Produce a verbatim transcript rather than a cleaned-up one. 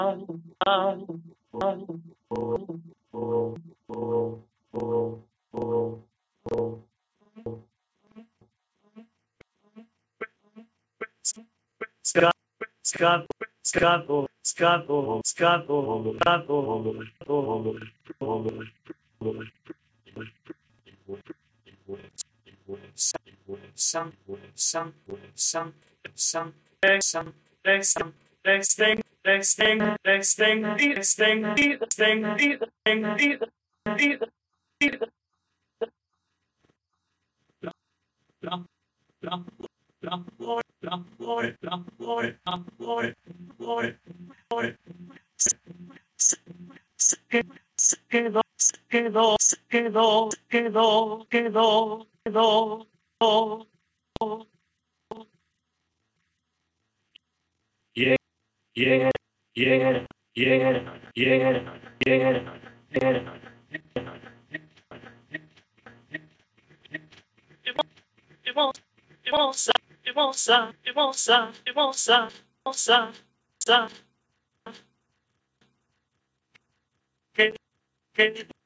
Scott, Scott, Scott, Scott, Scott, some, some, some, some, some, some, next thing, next thing, next thing, next thing, next thing, next thing, next quedó, quedó, quedó, quedó, quedó, quedó, quedó. Yeah, yeah, yeah, yeah, yeah, yeah, yeah. It won't, it won't stop, it won't stop, it won't stop, it won't stop, it won't stop, stop. Okay, okay.